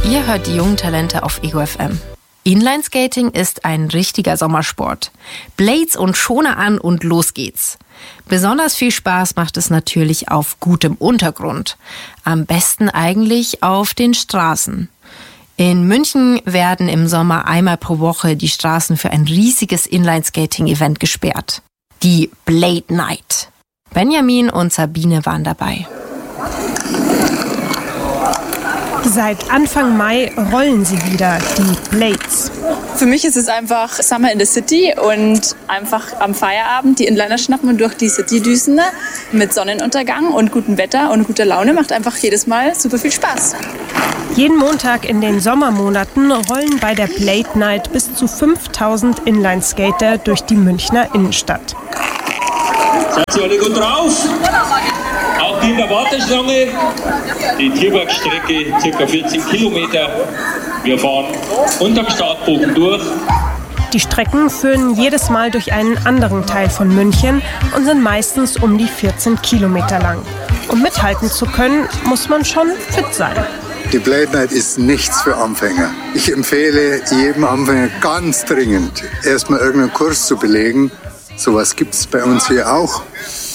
Ihr hört die jungen Talente auf Ego FM. Inlineskating ist ein richtiger Sommersport. Blades und Schoner an und los geht's. Besonders viel Spaß macht es natürlich auf gutem Untergrund. Am besten eigentlich auf den Straßen. In München werden im Sommer einmal pro Woche die Straßen für ein riesiges Inlineskating-Event gesperrt. Die Blade Night. Benjamin und Sabine waren dabei. Seit Anfang Mai rollen sie wieder, die Blades. Für mich ist es einfach Summer in the City und einfach am Feierabend die Inliner schnappen und durch die City düsen mit Sonnenuntergang und gutem Wetter und guter Laune macht einfach jedes Mal super viel Spaß. Jeden Montag in den Sommermonaten rollen bei der Blade Night bis zu 5000 Inlineskater durch die Münchner Innenstadt. Seid ihr alle gut drauf? Auch die in der Warteschlange. Die Tierbergstrecke, ca. 14 Kilometer. Wir fahren unterm Startbogen durch. Die Strecken führen jedes Mal durch einen anderen Teil von München und sind meistens um die 14 Kilometer lang. Um mithalten zu können, muss man schon fit sein. Die Blade Night ist nichts für Anfänger. Ich empfehle jedem Anfänger ganz dringend, erstmal irgendeinen Kurs zu belegen. Sowas gibt es bei uns hier auch.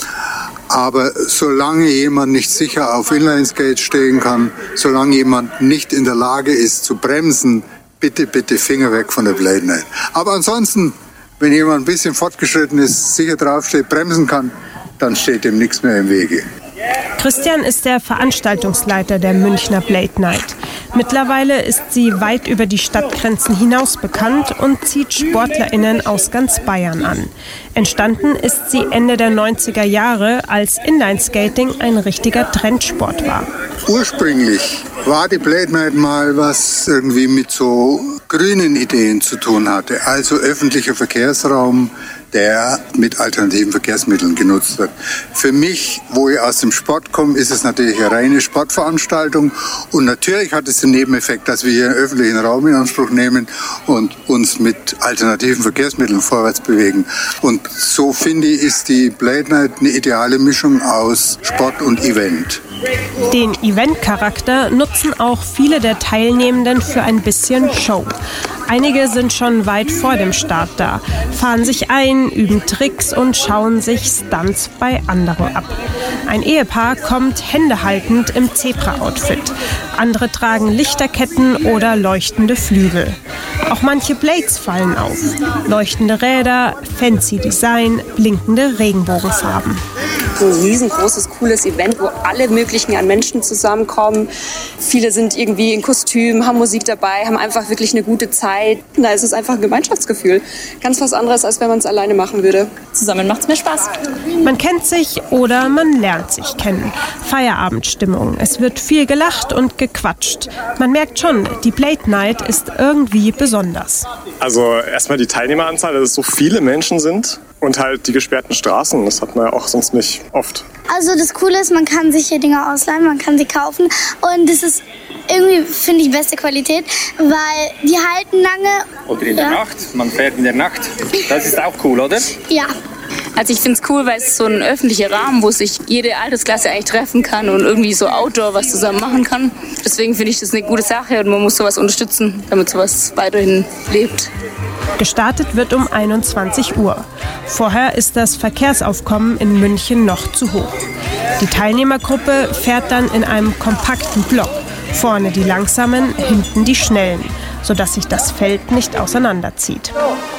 Aber solange jemand nicht sicher auf Inlineskate stehen kann, solange jemand nicht in der Lage ist zu bremsen, bitte, bitte Finger weg von der Blade Night. Aber ansonsten, wenn jemand ein bisschen fortgeschritten ist, sicher draufsteht, bremsen kann, dann steht dem nichts mehr im Wege. Christian ist der Veranstaltungsleiter der Münchner Blade Night. Mittlerweile ist sie weit über die Stadtgrenzen hinaus bekannt und zieht SportlerInnen aus ganz Bayern an. Entstanden ist sie Ende der 90er Jahre, als Inlineskating ein richtiger Trendsport war. Ursprünglich war die Blade Night mal was irgendwie mit so grünen Ideen zu tun hatte, also öffentlicher Verkehrsraum, der mit alternativen Verkehrsmitteln genutzt wird. Für mich, wo ich aus dem Sport komme, ist es natürlich eine reine Sportveranstaltung und natürlich hat es den Nebeneffekt, dass wir hier einen öffentlichen Raum in Anspruch nehmen und uns mit alternativen Verkehrsmitteln vorwärts bewegen. Und so finde ich, ist die Blade Night eine ideale Mischung aus Sport und Event. Den Event-Charakter nutzen auch viele der Teilnehmenden für ein bisschen Show. Einige sind schon weit vor dem Start da, fahren sich ein, üben Tricks und schauen sich Stunts bei anderen ab. Ein Ehepaar kommt händehaltend im Zebra-Outfit. Andere tragen Lichterketten oder leuchtende Flügel. Auch manche Blades fallen auf. Leuchtende Räder, fancy Design, blinkende Regenbogenfarben. Ein riesengroßes, cooles Event, wo alle möglichen an Menschen zusammenkommen. Viele sind irgendwie in Kostüm, haben Musik dabei, haben einfach wirklich eine gute Zeit. Da ist es einfach ein Gemeinschaftsgefühl. Ganz was anderes, als wenn man es alleine machen würde. Zusammen macht es mehr Spaß. Man kennt sich oder man lernt sich kennen. Feierabendstimmung. Es wird viel gelacht und gequatscht. Man merkt schon, die Blade Night ist irgendwie besonders. Also erstmal die Teilnehmeranzahl, dass es so viele Menschen sind. Und halt die gesperrten Straßen, das hat man ja auch sonst nicht oft. Also das Coole ist, man kann sich hier Dinge ausleihen, man kann sie kaufen. Und das ist irgendwie, finde ich, beste Qualität, weil die halten lange. Oder in der Nacht, man fährt in der Nacht. Das ist auch cool, oder? Ja. Also ich finde es cool, weil es so ein öffentlicher Rahmen, wo sich jede Altersklasse eigentlich treffen kann und irgendwie so Outdoor was zusammen machen kann. Deswegen finde ich das eine gute Sache und man muss sowas unterstützen, damit sowas weiterhin lebt. Gestartet wird um 21 Uhr. Vorher ist das Verkehrsaufkommen in München noch zu hoch. Die Teilnehmergruppe fährt dann in einem kompakten Block. Vorne die Langsamen, hinten die Schnellen, sodass sich das Feld nicht auseinanderzieht.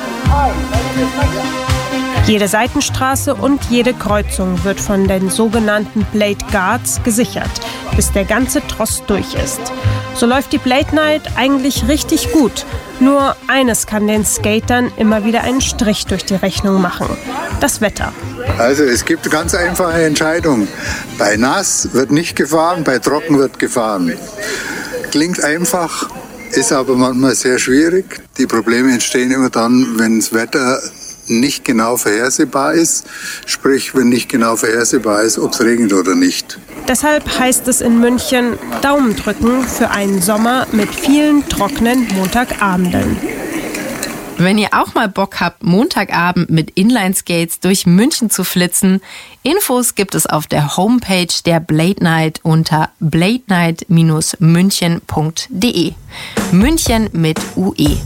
Jede Seitenstraße und jede Kreuzung wird von den sogenannten Blade Guards gesichert, bis der ganze Tross durch ist. So läuft die Blade Night eigentlich richtig gut. Nur eines kann den Skatern immer wieder einen Strich durch die Rechnung machen: das Wetter. Also es gibt eine ganz einfache Entscheidung. Bei nass wird nicht gefahren, bei trocken wird gefahren. Klingt einfach, ist aber manchmal sehr schwierig. Die Probleme entstehen immer dann, wenn das Wetter nicht genau vorhersehbar ist, sprich, wenn nicht genau vorhersehbar ist, ob es regnet oder nicht. Deshalb heißt es in München Daumen drücken für einen Sommer mit vielen trockenen Montagabenden. Wenn ihr auch mal Bock habt, Montagabend mit Inlineskates durch München zu flitzen, Infos gibt es auf der Homepage der Blade Night unter bladenight-münchen.de. München mit UE.